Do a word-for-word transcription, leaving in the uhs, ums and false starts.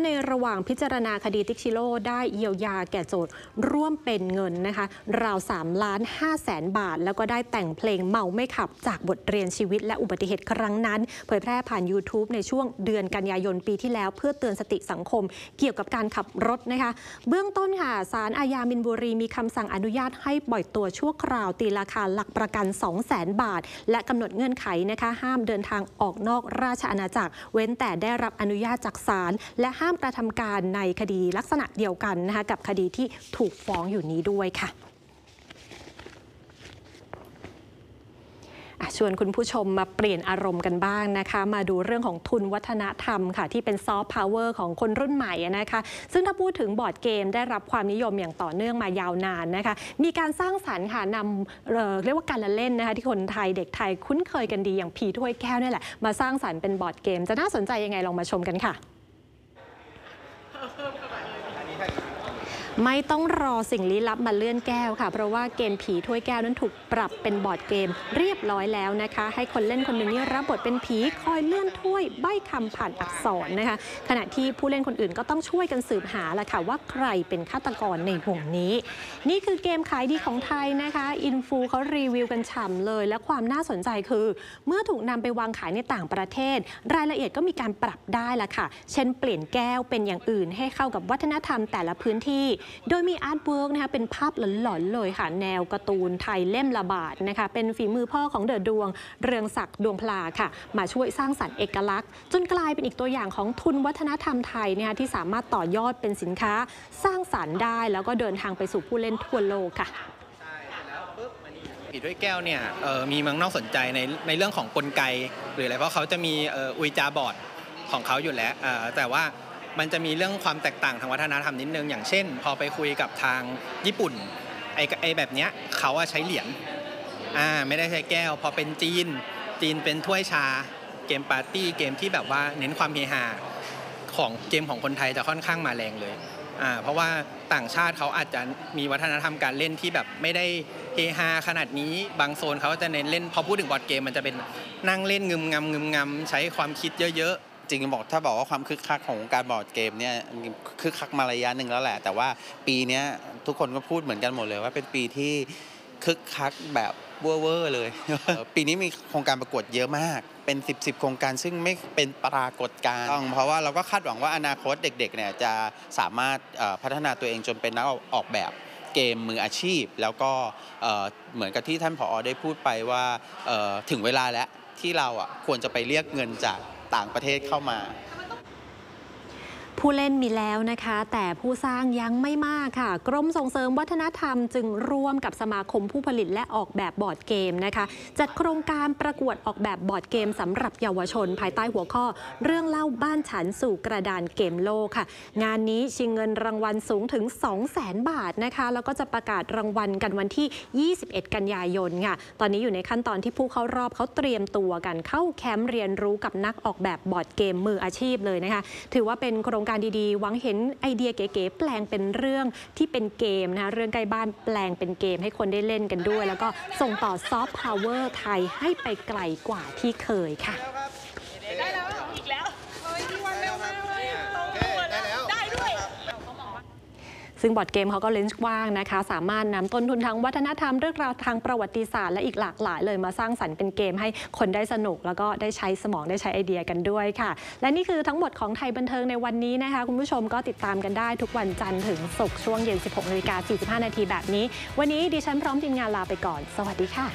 ในระหว่างพิจารณาคดีติ๊กชิโร่ได้เยียวยาแก่โจทย์ร่วมเป็นเงินนะคะราวสามล้านห้าแสนบาทแล้วก็ได้แต่งเพลงเมาไม่ขับจากบทเรียนชีวิตและอุบัติเหตุครั้งนั้นเผยแพร่ผ่าน ยูทูบ ในช่วงเดือนกันยายนปีที่แล้วเพื่อเตือนสติสังคมเกี่ยวกับการขับรถนะคะเบื้องต้นค่ะศาลอาญามินบุรีมีคำสั่งอนุญาตให้ปล่อยตัวชั่วคราวตีราคาหลักประกัน สองแสนบาทและกำหนดเงื่อนไขนะคะห้ามเดินทางออกนอกราชอาณาจักรเว้นแต่ได้รับอนุญาตจากศาลและห้ามกระทำการในคดีลักษณะเดียวกันนะคะกับคดีที่ถูกฟ้องอยู่นี้ด้วยค่ะชวนคุณผู้ชมมาเปลี่ยนอารมณ์กันบ้างนะคะมาดูเรื่องของทุนวัฒนธรรมค่ะที่เป็นซอฟต์พาวเวอร์ของคนรุ่นใหม่นะคะซึ่งถ้าพูดถึงบอร์ดเกมได้รับความนิยมอย่างต่อเนื่องมายาวนานนะคะมีการสร้างสรรค์ค่ะนำ เอ่อ เรียกว่าการละเล่นนะคะที่คนไทยเด็กไทยคุ้นเคยกันดีอย่างผีถ้วยแก้วนี่แหละมาสร้างสรรค์เป็นบอร์ดเกมจะน่าสนใจยังไงลองมาชมกันค่ะไม่ต้องรอสิ่งลี้ลับมาเลื่อนแก้วค่ะเพราะว่าเกมผีถ้วยแก้วนั้นถูกปรับเป็นบอร์ดเกมเรียบร้อยแล้วนะคะให้คนเล่นคนหนึ่งนี่รับบทเป็นผีคอยเลื่อนถ้วยใบ้คำผ่านอักษรนะคะขณะที่ผู้เล่นคนอื่นก็ต้องช่วยกันสืบหาละค่ะว่าใครเป็นฆาตกรในวงนี้นี่คือเกมขายดีของไทยนะคะอินฟูเขารีวิวกันฉ่ำเลยและความน่าสนใจคือเมื่อถูกนำไปวางขายในต่างประเทศรายละเอียดก็มีการปรับได้ละค่ะเช่นเปลี่ยนแก้วเป็นอย่างอื่นให้เข้ากับวัฒนธรรมแต่ละพื้นที่โดยมีอาร์ตเวิร์กนะคะเป็นภาพหลอนๆเลยค่ะแนวการ์ตูนไทยเล่มละบาทนะคะเป็นฝีมือพ่อของเดอะดวงเรืองศักดิ์ดวงพลาค่ะมาช่วยสร้างสรรค์เอกลักษณ์จนกลายเป็นอีกตัวอย่างของทุนวัฒนธรรมไทยนะคะที่สามารถต่อยอดเป็นสินค้าสร้างสรรค์ได้แล้วก็เดินทางไปสู่ผู้เล่นทั่วโลกค่ะผีถ้วยแก้วเนี่ยมีเมืองนอกสนใจในในเรื่องของกลไกหรืออะไรเพราะเขาจะมีอุยจาบอร์ดของเขาอยู่แล้วแต่ว่ามันจะมีเรื่องความแตกต่างทางวัฒนธรรมนิดนึงอย่างเช่นพอไปคุยกับทางญี่ปุ่นไอ้ไอ้แบบเนี้ยเขาใช้เหรียญอ่าไม่ได้ใช้แก้วพอเป็นจีนจีนเป็นถ้วยชาเกมปาร์ตี้เกมที่แบบว่าเน้นความเฮฮาของเกมของคนไทยจะค่อนข้างมาแรงเลยอ่าเพราะว่าต่างชาติเขาอาจจะมีวัฒนธรรมการเล่นที่แบบไม่ได้เฮฮาขนาดนี้บางโซนเขาจะเน้นเล่นพอพูดถึงบอร์ดเกมมันจะเป็นนั่งเล่นงึมงำงึมงำใช้ความคิดเยอะจริงบอกถ้าบอกว่าความคึกคักของการบอร์ดเกมเนี่ยคึกคักมาระยะหนึ่งแล้วแหละแต่ว่าปีนี้ทุกคนก็พูดเหมือนกันหมดเลยว่าเป็นปีที่คึกคักแบบเวอร์เลย ปีนี้มีโครงการประกวดเยอะมากเป็นสิบ สิบโครงการซึ่งไม่เป็นปรากฏการณ์เพราะว่าเราก็คาดหวังว่าอนาคตเด็กๆเนี่ยจะสามารถพัฒนาตัวเองจนเป็นนักออกแบบเกมมืออาชีพแล้วก็เหมือนกับที่ท่านผอ.ได้พูดไปว่าถึงเวลาแล้วที่เราอ่ะควรจะไปเรียกเงินจากต่างประเทศเข้ามาผู้เล่นมีแล้วนะคะแต่ผู้สร้างยังไม่มากค่ะกรมส่งเสริมวัฒนธรรมจึงร่วมกับสมาคมผู้ผลิตและออกแบบบอร์ดเกมนะคะจัดโครงการประกวดออกแบบบอร์ดเกมสำหรับเยาวชนภายใต้หัวข้อเรื่องเล่าบ้านฉันสู่กระดานเกมโลกค่ะงานนี้ชิงเงินรางวัลสูงถึง สองแสนบาทนะคะแล้วก็จะประกาศรางวัลกันวันที่ยี่สิบเอ็ดกันยายนค่ะตอนนี้อยู่ในขั้นตอนที่ผู้เข้ารอบเขาเตรียมตัวกันเข้าแคมป์เรียนรู้กับนักออกแบบบอร์ดเกมมืออาชีพเลยนะคะถือว่าเป็นโครงการดีๆหวังเห็นไอเดียเก๋ๆแปลงเป็นเรื่องที่เป็นเกมนะคะเรื่องใกล้บ้านแปลงเป็นเกมให้คนได้เล่นกันด้วยแล้วก็ส่งต่อซอฟต์พาวเวอร์ไทยให้ไปไกลกว่าที่เคยค่ะได้แล้วอีกแล้วเฮ้ยที่วันเร็วมากเลยตรงตัวได้แล้วได้ด้วยซึ่งบอร์ดเกมเขาก็เลนส์กว้างนะคะสามารถนำต้นทุนทางวัฒนธรรมเรื่องราวทางประวัติศาสตร์และอีกหลากหลายเลยมาสร้างสรรค์เป็นเกมให้คนได้สนุกแล้วก็ได้ใช้สมองได้ใช้ไอเดียกันด้วยค่ะและนี่คือทั้งหมดของไทยบันเทิงในวันนี้นะคะคุณผู้ชมก็ติดตามกันได้ทุกวันจันทร์ถึงศุกร์ช่วงเย็น สิบหกนาฬิกาสี่สิบห้านาทีแบบนี้วันนี้ดิฉันพร้อมทีมงานลาไปก่อนสวัสดีค่ะ